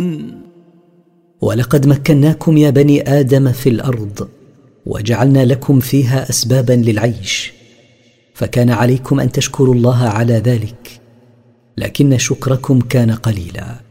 تشكرون. ولقد مكناكم يا بني آدم في الأرض وجعلنا لكم فيها أسبابا للعيش، فكان عليكم أن تشكروا الله على ذلك، لكن شكركم كان قليلا.